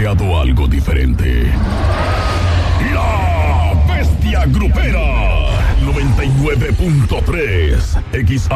creado algo diferente. La Bestia Grupera 99.3 X